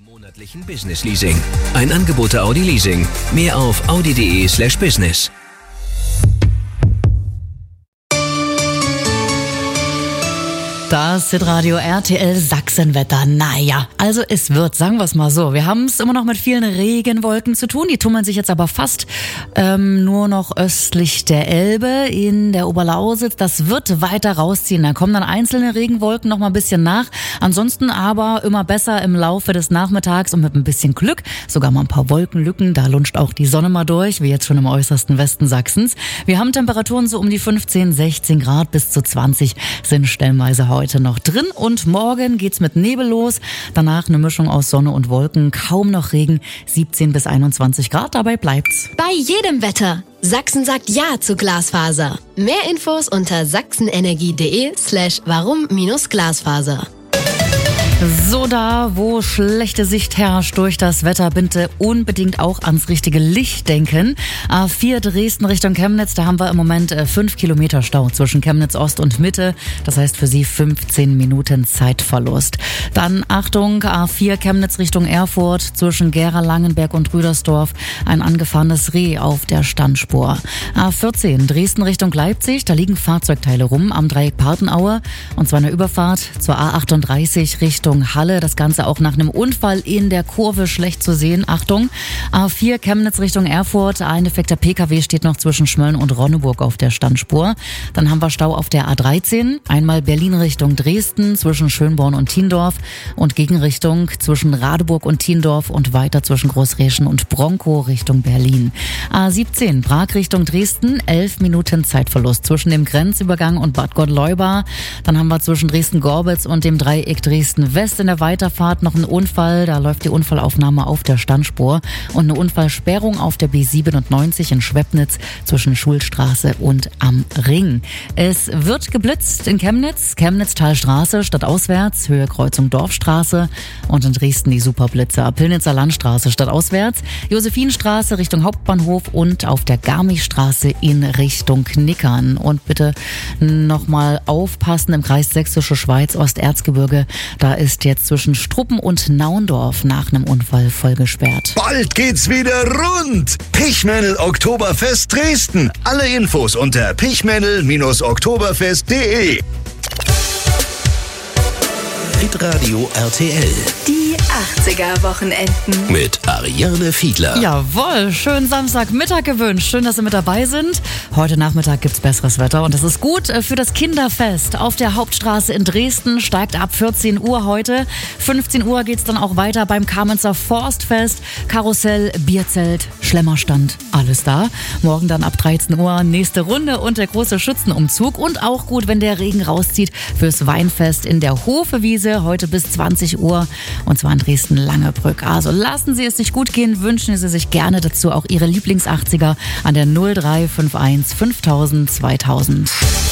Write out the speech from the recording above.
Monatlichen Business Leasing. Ein Angebot der Audi Leasing. Mehr auf audi.de/business. Das Hitradio RTL Sachsenwetter. Naja, also es wird, sagen wir es mal so. Wir haben es immer noch mit vielen Regenwolken zu tun. Die tummeln sich jetzt aber fast nur noch östlich der Elbe in der Oberlausitz. Das wird weiter rausziehen. Da kommen dann einzelne Regenwolken noch mal ein bisschen nach. Ansonsten aber immer besser im Laufe des Nachmittags und mit ein bisschen Glück. Sogar mal ein paar Wolkenlücken. Da lunscht auch die Sonne mal durch, wie jetzt schon im äußersten Westen Sachsens. Wir haben Temperaturen so um die 15, 16 Grad bis zu 20 sind stellenweise heute noch drin und morgen geht's mit Nebel los. Danach eine Mischung aus Sonne und Wolken, kaum noch Regen, 17 bis 21 Grad, dabei bleibt's. Bei jedem Wetter. Sachsen sagt Ja zu Glasfaser. Mehr Infos unter sachsenenergie.de/warum-Glasfaser. So, da wo schlechte Sicht herrscht durch das Wetter, bitte unbedingt auch ans richtige Licht denken. A4 Dresden Richtung Chemnitz, da haben wir im Moment 5 Kilometer Stau zwischen Chemnitz Ost und Mitte. Das heißt für Sie 15 Minuten Zeitverlust. Dann Achtung, A4 Chemnitz Richtung Erfurt zwischen Gera, Langenberg und Rüdersdorf. Ein angefahrenes Reh auf der Standspur. A14 Dresden Richtung Leipzig, da liegen Fahrzeugteile rum am Dreieck Partenaue. Und zwar eine Überfahrt zur A38 Richtung Halle. Das Ganze auch nach einem Unfall in der Kurve schlecht zu sehen. Achtung, A4 Chemnitz Richtung Erfurt. Ein defekter PKW steht noch zwischen Schmölln und Ronneburg auf der Standspur. Dann haben wir Stau auf der A13. Einmal Berlin Richtung Dresden zwischen Schönborn und Thiendorf und Gegenrichtung zwischen Radeburg und Thiendorf und weiter zwischen Großreschen und Bronkow Richtung Berlin. A17 Prag Richtung Dresden. 11 Minuten Zeitverlust zwischen dem Grenzübergang und Bad Gottleuba. Dann haben wir zwischen Dresden-Gorbitz und dem Dreieck Dresden-West in der Weiterfahrt noch ein Unfall. Da läuft die Unfallaufnahme auf der Standspur und eine Unfallsperrung auf der B97 in Schwebnitz zwischen Schulstraße und am Ring. Es wird geblitzt in Chemnitz, Chemnitz-Talstraße stadtauswärts, Höhe Kreuzung Dorfstraße und in Dresden die Superblitzer, Pillnitzer Landstraße stadtauswärts, Josephinstraße Richtung Hauptbahnhof und auf der Garmichstraße in Richtung Nickern. Und bitte nochmal aufpassen im Kreis Sächsische Schweiz, Osterzgebirge, da ist jetzt zwischen Struppen und Naundorf nach einem Unfall voll gesperrt. Bald geht's wieder rund! Pichmännel Oktoberfest Dresden. Alle Infos unter pichmännel-oktoberfest.de. Hitradio RTL Die 80er-Wochenenden. mit Ariane Fiedler. Jawohl, schönen Samstagmittag gewünscht. Schön, dass Sie mit dabei sind. Heute Nachmittag gibt's besseres Wetter und das ist gut für das Kinderfest auf der Hauptstraße in Dresden. Steigt ab 14 Uhr heute. 15 Uhr geht's dann auch weiter beim Kamenzer Forstfest. Karussell, Bierzelt, Schlemmerstand, alles da. Morgen dann ab 13 Uhr nächste Runde und der große Schützenumzug. Und auch gut, wenn der Regen rauszieht fürs Weinfest in der Hofewiese. Heute bis 20 Uhr und zwar in Dresden-Langebrück. Also lassen Sie es sich gut gehen, wünschen Sie sich gerne dazu auch Ihre Lieblings-80er an der 0351 5000 2000.